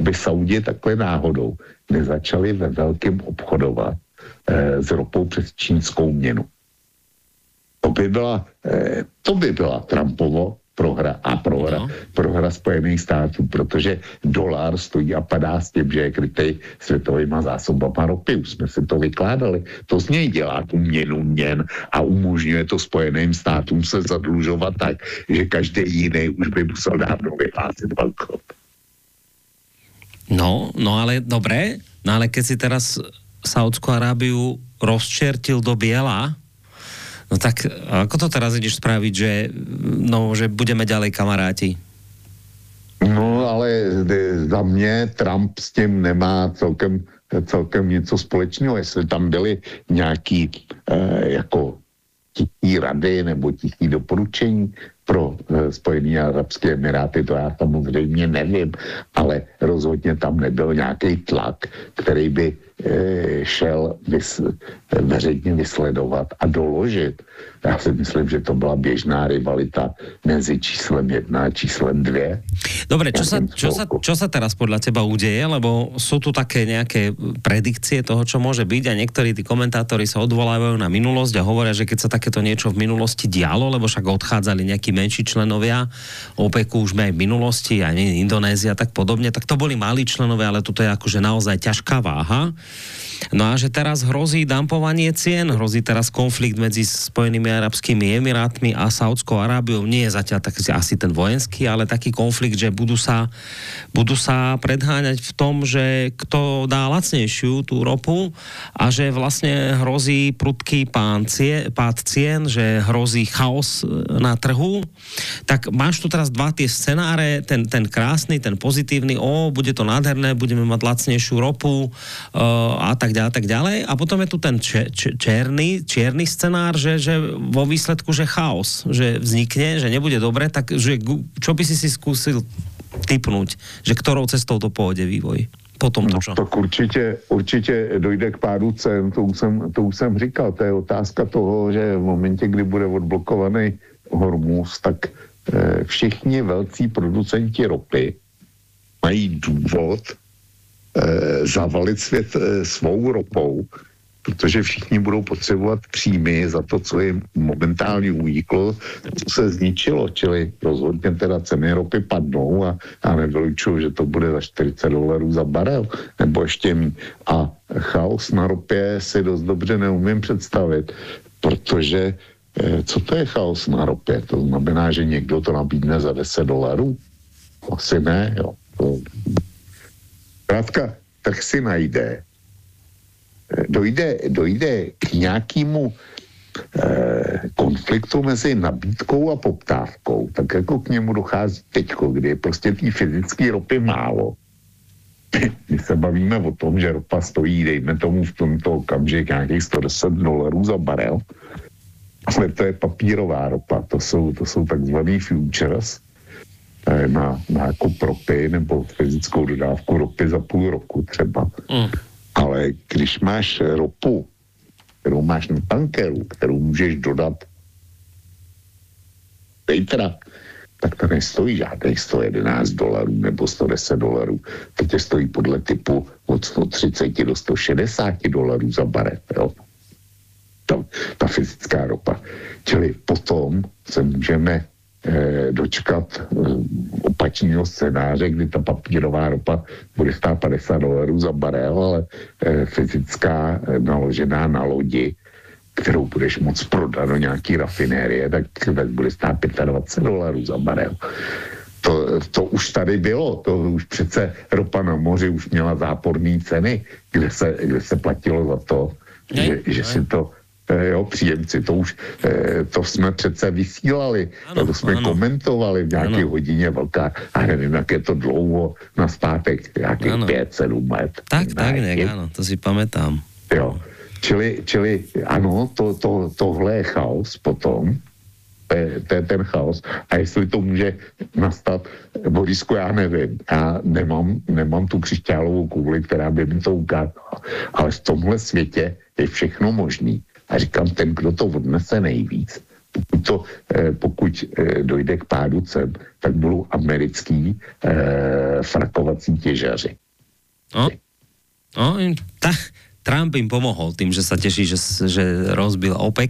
aby Saudi takhle náhodou nezačali ve velkém obchodovat s ropou přes čínskou měnu. To by byla Trumpovo prohra Spojených států, protože dolar stojí a padá s tím, že je krytej světovýma zásobama ropy. Už jsme si to vykládali. To z něj dělá tu měn a umožňuje to Spojeným státům se zadlužovat tak, že každý jiný už by musel dávno vyhlásit bankrot. No ale dobre, no ale keď si teraz Saúdskú Arábiu rozčertil do biela, no tak ako to teraz ideš spraviť, že budeme ďalej kamaráti? No ale za mě Trump s tím nemá celkem něco společného, jestli tam byly nějaký jako tichý rady nebo tichý doporučení pro Spojené arabské emiráty, to já samozřejmě nevím, ale rozhodně tam nebyl nějaký tlak, který by šel veřejně vysledovat a doložit. Já si myslím, že to byla běžná rivalita mezi číslem 1 a číslem 2. Dobre, čo sa teraz podľa teba udeje, lebo sú tu také nejaké predikcie toho, čo môže byť a niektorí tí komentátori sa odvolávajú na minulosť a hovoria, že keď sa takéto niečo v minulosti dialo, lebo však odchádzali nejakí menší členovia OPEC-u už aj v minulosti, aj Indonézia tak podobne, tak to boli malí členovia, ale toto je akože naozaj ťažká váha. No a že teraz hrozí dumpovanie cien, hrozí teraz konflikt medzi Spojenými arabskými emirátmi a Saudskou Arábiou. Nie je zatiaľ tak asi ten vojenský, ale taký konflikt, že budú sa predháňať v tom, že kto dá lacnejšiu tú ropu a že vlastne hrozí prudký pád cien, že hrozí chaos na trhu. Tak máš tu teraz dva tie scenáre, ten krásny, ten pozitívny, bude to nádherné, budeme mať lacnejšiu ropu a tak ďalej. A potom je tu ten čierny scenár, že vo výsledku, že chaos, že vznikne, že nebude dobre, tak že, čo by si skúsil tipnúť, že ktorou cestou to pôjde vývoj? Potom to čo? Tak určitě dojde k pádu cen, to už jsem říkal, to je otázka toho, že v momentě, kdy bude odblokovaný Hormuz, tak všichni velcí producenti ropy mají důvod zavalit svět svou ropou, protože všichni budou potřebovat příjmy za to, co jim momentálně uniklo, co se zničilo, čili rozhodně teda ceny ropy padnou a nevylučuju, že to bude za $40 za barel, nebo ještě mít. A chaos na ropě si dost dobře neumím představit, protože co to je chaos na ropě? To znamená, že někdo to nabídne za $10? Asi ne, jo. Zkrátka, trh si najde. Dojde k nějakému konfliktu mezi nabídkou a poptávkou, tak jako k němu dochází teďko, kdy je prostě té fyzické ropy málo. My se bavíme o tom, že ropa stojí, dejme tomu v tomto okamžik nějakých $110 za barel, ale to je papírová ropa, to jsou takzvaný futures, na nákup ropy nebo fyzickou dodávku ropy za půl roku třeba. Ale když máš ropu, kterou máš na tankeru, kterou můžeš dodat zítra, tak to nestojí žádných $111 nebo $110. Teď stojí podle typu od $130 do $160 za barel. Jo? Ta fyzická ropa. Čili potom se můžeme dočkat opačného scénáře, kdy ta papírová ropa bude stát $50 za barel, ale fyzická naložená na lodi, kterou budeš moc prodat do nějaký rafinérie, tak bude stát $25 za barel. To už tady bylo, to už přece ropa na moři už měla záporné ceny, kde se platilo za to, že si to příjemci, to jsme přece vysílali, to jsme komentovali v nějaké hodině velká, a nevím, jak je to dlouho naspátek, nějakých 5-7 let. Tak, áno, to si pamätám. Jo, čili ano, tohle je chaos potom, to je ten chaos, a jestli to může nastat, Borisku, já nevím, já nemám tu křišťálovou kouli, která by mi to ukázala, ale v tomhle světě je všechno možný. A říkám, ten, kdo to odnese nejvíc, pokud dojde k pádu cen, tak budou americký frakovací těžaři. Trump im pomohol tým, že sa teší, že rozbil OPEC